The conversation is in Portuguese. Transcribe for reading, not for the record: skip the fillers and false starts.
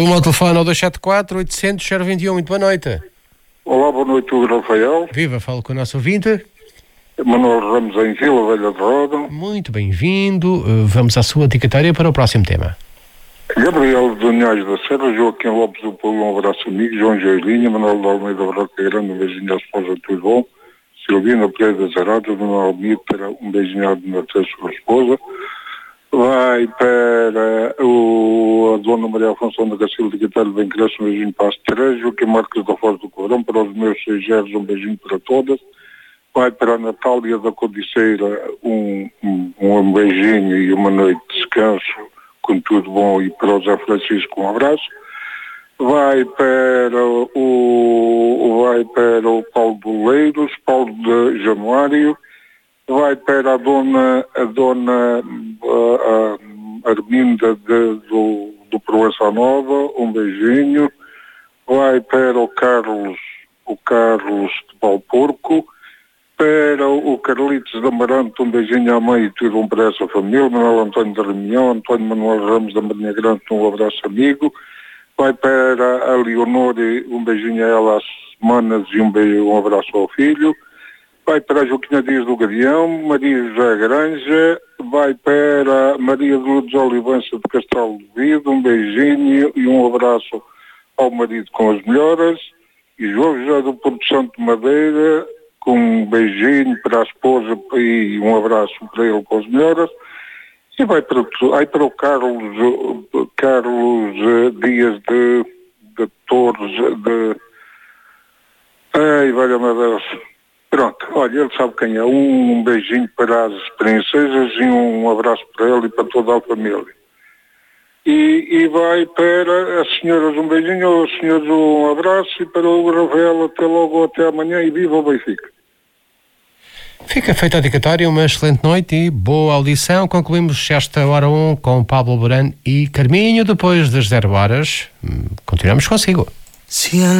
Arruma o telefone ao 274-800-021. Muito boa noite. Olá, boa noite, Hugo Rafael. Viva, falo com o nosso ouvinte. Manuel Ramos em Vila Velha de Roda. Muito bem-vindo. Vamos à sua dedicatória para o próximo tema. Gabriel de Unhais da Serra, Joaquim Lopes do Paulo, um abraço amigo, João Geirinha, Manuel de Almeida Barroca Grande, um beijinho à esposa, tudo bom. Silvina Pereira Zarata, Manuel Almir, um beijinho à sua esposa. Vai para a Dona Maria Afonso da Cacilha de Guitarra, bem cresce, um beijinho para as três. Joaquim Marques da Foz do Cobrão, para os meus 6 Geros, um beijinho para todas. Vai para a Natália da Codiceira, um beijinho e uma noite de descanso, com tudo bom, e para o José Francisco um abraço. Vai para o Paulo Boleiros, Paulo de Januário. Vai para a dona Arminda do Proença Nova, um beijinho. Vai para o Carlos de Paulo Porco. Para o Carlitos de Amarante, um beijinho à mãe e tudo bom para essa família. Manuel António da Reunião, António Manuel Ramos da Marinha Grande, um abraço amigo. Vai para a Leonor, um beijinho a ela às semanas e um abraço ao filho. Vai para a Joaquina Dias do Gadião, Maria José Granja. Vai para a Maria de Lourdes Olivença de Castelo de Vido, um beijinho e um abraço ao marido com as melhoras. E João José do Porto Santo de Madeira, com um beijinho para a esposa e um abraço para ele com as melhoras. E vai para o Carlos Dias de Torres ai, valha-me Deus. Pronto, olha, ele sabe quem é. Um beijinho para as princesas e um abraço para ele e para toda a família. E vai para as senhoras um beijinho, aos senhores um abraço e para o Rafael até logo, até amanhã e viva o Benfica. Fica feita a dedicatória, uma excelente noite e boa audição. Concluímos esta hora 1 com Pablo Alborán e Carminho. Depois das 0 horas, continuamos consigo.